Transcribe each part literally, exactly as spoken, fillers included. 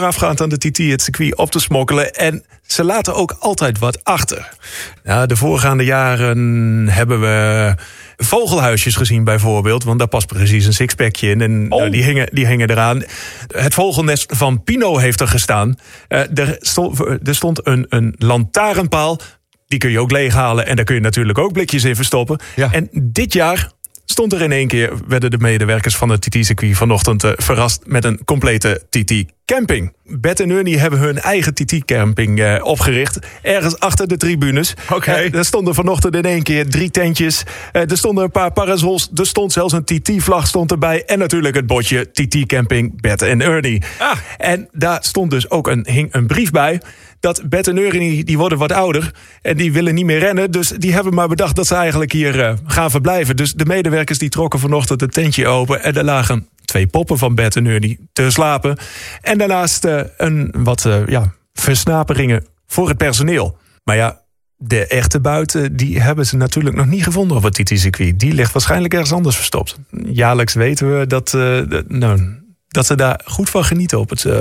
voorafgaand aan de T T het circuit op te smokkelen. En ze laten ook altijd wat achter. Nou, de voorgaande jaren hebben we vogelhuisjes gezien bijvoorbeeld. Want daar past precies een sixpackje in. En oh. nou, die, hingen, die hingen eraan. Het vogelnest van Pino heeft er gestaan. Uh, er, stond, er stond een, een lantaarnpaal. Die kun je ook leeghalen. En daar kun je natuurlijk ook blikjes in verstoppen. Ja. En dit jaar stond er in één keer, werden de medewerkers van het T T-circuit vanochtend uh, verrast met een complete T T-camping. Bert en Ernie hebben hun eigen T T-camping uh, opgericht, ergens achter de tribunes. Oké. Okay. Uh, er stonden vanochtend in één keer drie tentjes, uh, er stonden een paar parasols, er stond zelfs een T T-vlag stond erbij en natuurlijk het bordje T T-camping Bert en Ernie. Ah. En daar stond dus ook een, hing een brief bij dat Bert en Ernie, die worden wat ouder en die willen niet meer rennen. Dus die hebben maar bedacht dat ze eigenlijk hier uh, gaan verblijven. Dus de medewerkers die trokken vanochtend het tentje open en er lagen twee poppen van Bert en Ernie te slapen. En daarnaast uh, een wat uh, ja, versnaperingen voor het personeel. Maar ja, de echte buiten, die hebben ze natuurlijk nog niet gevonden op het T T-circuit. Die ligt waarschijnlijk ergens anders verstopt. Jaarlijks weten we dat, uh, de, nou, dat ze daar goed van genieten op het... Uh,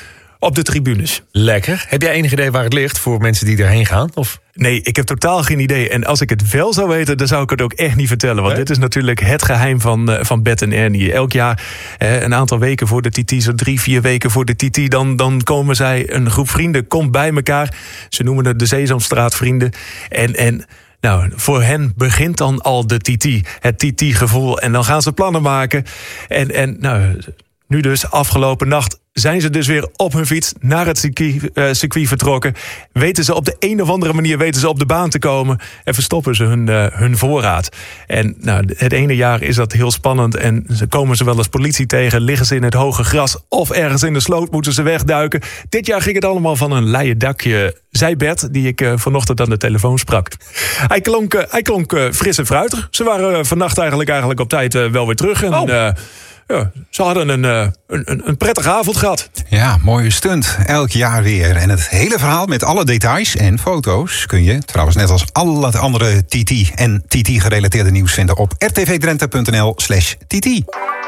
Op de tribunes. Lekker. Heb jij enig idee waar het ligt voor mensen die erheen gaan? Of? Nee, ik heb totaal geen idee. En als ik het wel zou weten, dan zou ik het ook echt niet vertellen. Want nee? Dit is natuurlijk het geheim van, uh, van Bert en Ernie. Elk jaar, eh, een aantal weken voor de T T, zo drie, vier weken voor de T T... Dan, dan komen zij, een groep vrienden komt bij elkaar. Ze noemen het de Sesamstraatvrienden. En... en Nou, voor hen begint dan al de T T, het T T-gevoel. En dan gaan ze plannen maken. En, en nou, nu dus, afgelopen nacht, zijn ze dus weer op hun fiets naar het circuit, uh, circuit vertrokken. Weten ze op de een of andere manier weten ze op de baan te komen en verstoppen ze hun, uh, hun voorraad. En nou, het ene jaar is dat heel spannend en ze komen ze wel eens politie tegen, liggen ze in het hoge gras of ergens in de sloot moeten ze wegduiken. Dit jaar ging het allemaal van een leien dakje, zei Bert, die ik uh, vanochtend aan de telefoon sprak. Hij klonk, uh, hij klonk uh, fris en fruitig. Ze waren uh, vannacht eigenlijk, eigenlijk op tijd uh, wel weer terug. En, oh. uh, Ja, ze hadden een, uh, een, een prettige avond gehad. Ja, mooie stunt. Elk jaar weer. En het hele verhaal met alle details en foto's kun je, trouwens net als alle andere T T en T T-gerelateerde nieuws vinden op r t v drenthe punt n l slash T T.